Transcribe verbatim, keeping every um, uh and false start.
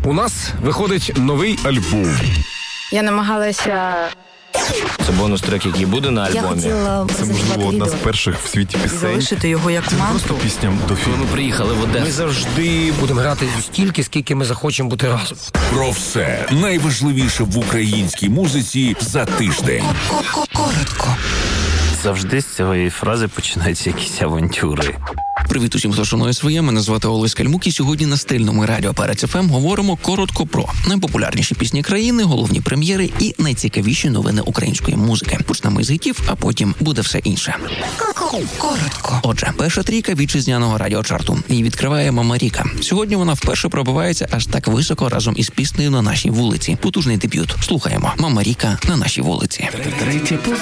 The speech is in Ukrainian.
У нас виходить новий альбом. Я намагалася... Це бонус-трек, який буде на альбомі. Я хотіла Це, можливо, одна з перших в світі пісень. залишити його як Це не мантру. просто пісня до Коли ми фільму. приїхали в Одесу. Ми завжди будемо грати стільки, скільки ми захочемо бути разом. Про все найважливіше в українській музиці за тиждень. Коротко. Завжди з цієї фрази починаються якісь авантюри. Привіт усім, хто шанує своє. Мене звати Олесь Скальмук, і сьогодні на стильному радіо Перець еф ем говоримо коротко про найпопулярніші пісні країни, головні прем'єри і найцікавіші новини української музики. Почнемо із гітів, а потім буде все інше. Коротко. Отже, перша трійка вітчизняного радіочарту. Її відкриває Мама Ріка. Сьогодні вона вперше пробивається аж так високо разом із піснею «На нашій вулиці». Потужний дебют. Слухаємо. Мама Ріка на нашій вулиці. Третя позиція.